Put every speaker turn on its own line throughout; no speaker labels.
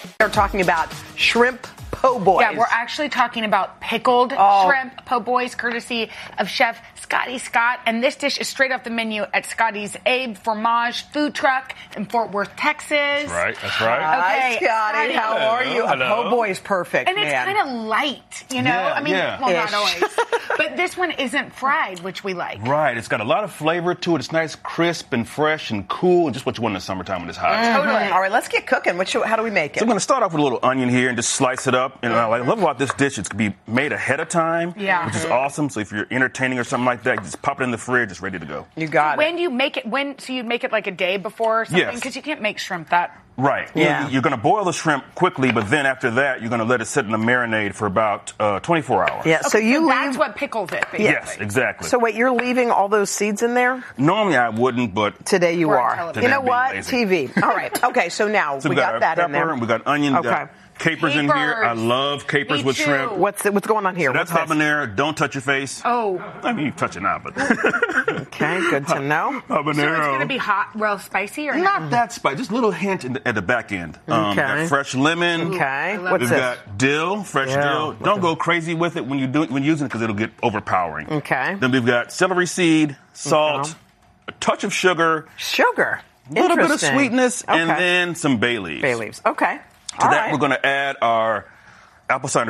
They're talking about shrimp po' boys.
Yeah, we're actually talking about pickled shrimp po' boys, courtesy of Chef Scotty Scott. And this dish is straight off the menu at Scotty's Abe Fromage food truck in Fort Worth, Texas.
That's right.
Hi, Scotty. How are you?
Hello.
A po' boy is perfect,
and it's kind of light, you know?
Yeah,
well, not always. But this one isn't fried, which we like.
Right. It's got a lot of flavor to it. It's nice, crisp, and fresh, and cool, and just what you want in the summertime when it's hot.
Totally. All right, let's get cooking. How do we make it?
So I'm going to start off with a little onion here and just slice it up. And what I love about this dish, it's going to be made ahead of time, which is awesome. So if you're entertaining or something like that, you just pop it in the fridge. It's ready to go.
You got it.
When do you make it? So you make it like a day before or something?
Yes.
Because you can't make shrimp that.
Right.
Yeah.
You're going to boil the shrimp quickly, but then after that, you're going to let it sit in the marinade for about 24 hours.
Yeah, so you leave...
That's what pickles it, basically.
Yes, exactly.
So wait, you're leaving all those seeds in there?
Normally I wouldn't, but...
Today you are.
television.
You know
Today I'm
what?
being lazy.
TV. All right. Okay, so now
So
we got that
pepper,
in there.
We got onion, we got capers in here. I love capers
Me
with
too.
shrimp.
What's going on here?
So that's
What's this?
habanero. Don't touch your face.
Oh.
I mean, you touch it now, but...
Okay, good to know.
Habanero.
So it's going to be hot, real spicy, or
Not that spicy. Just a little hint at the back end.
Okay.
Got fresh lemon.
Okay.
love
What's
We've
this?
got dill, fresh dill. Don't go crazy with it when using it because it'll get overpowering.
Okay.
Then we've got celery seed, salt, a touch of sugar,
Sugar.
a little bit of
Interesting.
sweetness, and
Okay.
then some bay leaves.
Bay leaves. Okay.
To that, we're going to add our apple cider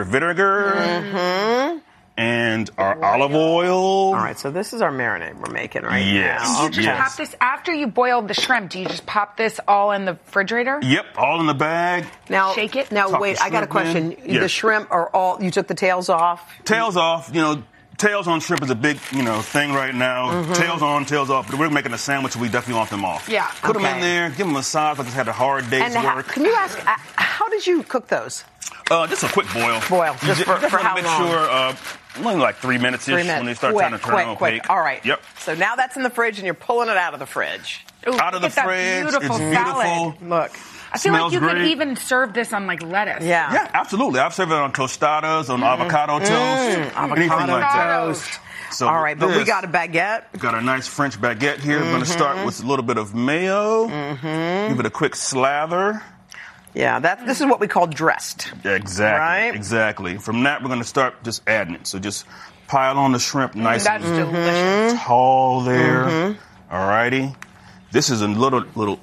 vinegar and our olive oil.
All right, so this is our marinade we're making right
Yes.
now.
You just pop this after you boiled the shrimp. Do you just pop this all in the refrigerator?
Yep, all in the bag.
Now,
Shake it?
Now,
Tuck
wait,
the
I got a
shrimp
question.
in. Yes.
The shrimp are all, you took the tails off?
Tails off, tails on shrimp is a big, thing right now. Tails on, tails off. But we're making a sandwich, so we definitely want them off.
Yeah.
Put them
Okay.
in there, give them a massage like it's had a hard day's
And
work.
can you ask, how did you cook those?
Just a quick boil.
Boil,
You
just for
wanna
how
make
long?
sure, only like 3 minutes-ish
3 minutes.
when they start
quick,
trying to turn opaque.
quick. All right.
Yep.
So now that's in the fridge, and you're pulling it out of the fridge.
Ooh,
Out of the
look at that
fridge.
beautiful
It's
salad.
beautiful.
Look.
I feel like
Smells
you could
great.
even serve this on like lettuce.
Yeah.
Yeah, absolutely. I've served it on tostadas, on avocado toast, anything like that.
Toast.
So
All right, but we
this,
got a baguette.
we've got a nice French baguette here. We're going to start with a little bit of mayo. Give it a quick slather.
Yeah, this is what we call dressed.
Exactly.
Right?
Exactly. From that, we're going to start just adding it. So just pile on the shrimp nice
That's
and
delicious.
tall there. All righty. This is a little bit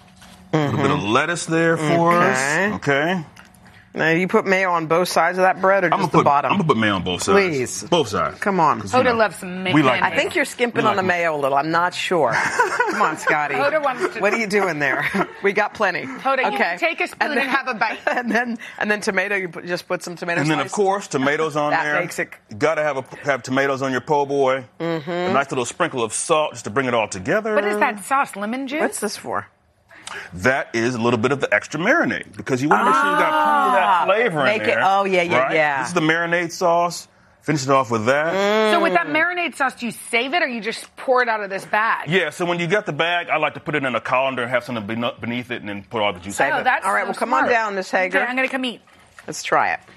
of lettuce there for us. Okay.
Now, you put mayo on both sides of that bread or just the bottom?
I'm going to put mayo on both sides.
Please.
Both sides.
Come on.
Hoda loves some
we like
I think you're skimping
We
on the
like
mayo a little. I'm not sure. Come on, Scotty.
Hoda wants to-
What are you doing there? We got plenty.
Hoda, you can take a spoon and have a bite.
And then tomato. You just put some tomato.
And then, of
slices.
course, tomatoes on
That
there.
makes it-
You got to have tomatoes on your po' boy. A nice little sprinkle of salt just to bring it all together.
What is that sauce? Lemon juice?
What's this for?
That is a little bit of the extra marinade because you want to make sure you got plenty of that flavor
Make
in
it-
there.
oh, yeah.
right? This is the marinade sauce. Finish it off with that.
So with that marinade sauce, do you save it or you just pour it out of this bag?
Yeah, so when you get the bag, I like to put it in a colander and have something beneath it and then put all the juice
Save
out.
it.
that's
All right,
so
well, come
smart.
on down, Miss Hager.
Okay, I'm going to come eat.
Let's try it.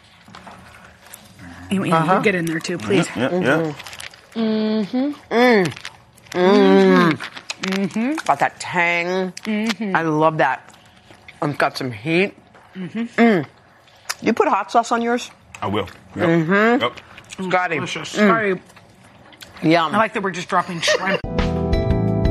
You get in there too, please.
Yeah.
Got that tang. I love that. It's got some heat. You put hot sauce on yours?
I will. Yep. Yep.
Scotty.
Sorry.
Yum.
I like that we're just dropping shrimp